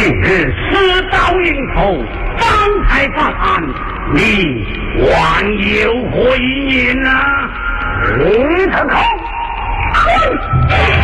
日私刀营头，方才发谈，你还有回音啊？ 林特口，